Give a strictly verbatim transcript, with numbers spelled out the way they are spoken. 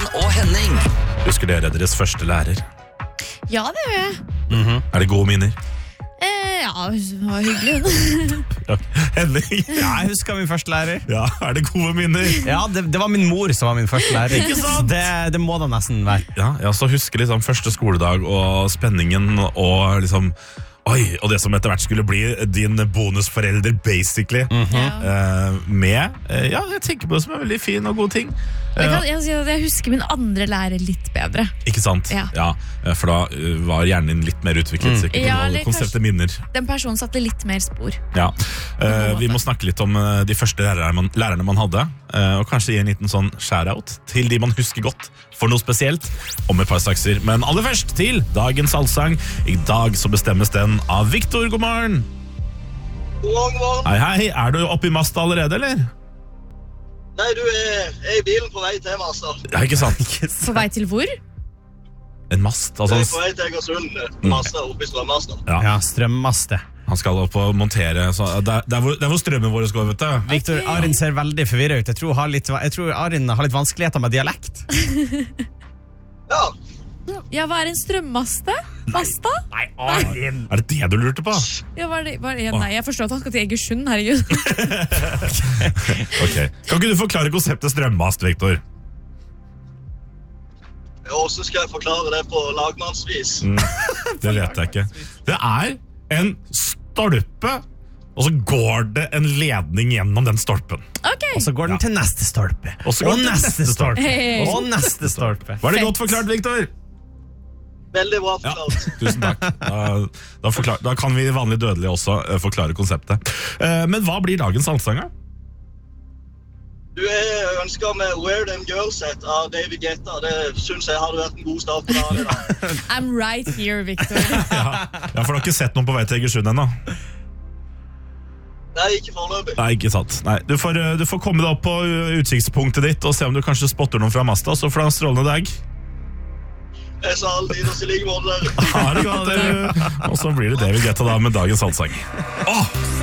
og Henning. Husker dere deres første lærer? Ja, det gjør jeg. Mm-hmm. Er det gode minner? Eh, ja, det var hyggelig. Ja. Henning? Ja, jeg husker min første lærer. Ja, er det gode minner? Ja, det, det var min mor som var min første lærer. Ikke sant? Det, det må da nesten være. Ja, jeg også husker liksom første skoledag og spenningen og liksom oi, og det som etter hvert skulle bli din bonusforelder, basically. Mm-hmm. Ja. Eh, med, eh, ja, jeg tenker på det som en veldig fin og god ting. Jeg, kan, jeg, jeg husker min andre lærer litt bedre. Ikke sant? Ja. Ja, for da uh, var hjernen din litt mer utviklet, sikkert. Ja, og eller konseptet kanskje- minner. Den personen satte litt mer spor. Ja. Eh, vi må snakke litt om eh, de første lærerne man, lærerne man hadde, eh, og kanskje gi en liten sånn shout-out til de man husker godt for noe spesielt om et par sakser. Men aller først til dagens allsang. I dag så bestemmes den av Victor. God morgen! God morgen, god morgen. Hei, hei. Er du oppe i masta allerede, eller? Nei, du er, er i bilen på vei til Masta. Ja, ikke sant? På vei til hvor? En mast, Du altså. er på vei til Egersund, Masta, oppe i Strømmasta. Ja, Ja, strømmaste. han skal opp og montere, så der, der, hvor, der hvor strømmen vår skal, vet du. Victor, Ok. Arin ser veldig forvirret ut. Jeg tror, har litt, jeg tror Arin har litt vanskeligheter med dialekt. Ja, Ja, hva er en strømmaste? Masta? Nei, Arin! Er det det du lurte på? Ja, hva er det, hva er det? Ja, nei, jeg forstår at han skal til Egersund, herregud. Ok. Kan ikke du forklare konseptet strømmast, Victor? og så skal jeg forklare det på lagmannsvis. Mm, det vet jeg ikke. Det er en stolpe, og så går det en ledning gjennom den stolpen. Ok, Og så går den til neste stolpe. Og så går den til neste stolpe. Hey. Og neste stolpe. Var det Fett. godt forklart, Victor? Veldig bra Ja, forklart. tusen takk. Da, da, forklar, da kan vi vanlig dødelige også uh, forklare konseptet. Uh, men hva blir dagens allsanger? Du er ønsket med Where Them Girls At av David Guetta. Det synes jeg hadde vært en god start på dagen i dag. I'm right here, Victor. Ja, for du har ikke sett noen på vei til Egersund ennå? Nei, ikke foreløpig. Nei, ikke sant. Nei, du, får, uh, du får komme deg opp på uh, utsiktspunktet ditt og se om du kanskje spotter noen fra masta, så får du ha en strålende dag. Jeg sa alltid oss i like måte der. Ha det godt, dere. Og så blir det David Guetta da med dagens allsang. Åh!